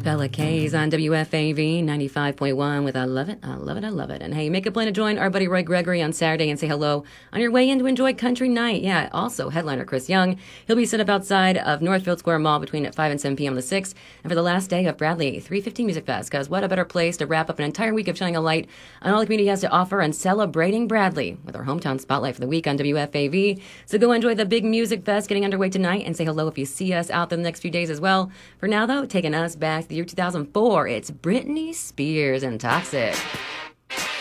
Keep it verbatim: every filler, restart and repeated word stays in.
Bella K's on W F A V ninety-five point one with I Love It, I Love It, I Love It. And hey, make a plan to join our buddy Roy Gregory on Saturday and say hello on your way in to enjoy Country Night. Yeah, also headliner Chris Young. He'll be set up outside of Northfield Square Mall between five and seven p.m. on the sixth. And for the last day of Bradley three fifteen Music Fest, because what a better place to wrap up an entire week of shining a light on all the community has to offer and celebrating Bradley with our hometown spotlight for the week on W F A V. So go enjoy the big Music Fest getting underway tonight and say hello if you see us out there the next few days as well. For now, though, taking us back to the year two thousand four, it's Britney Spears and Toxic.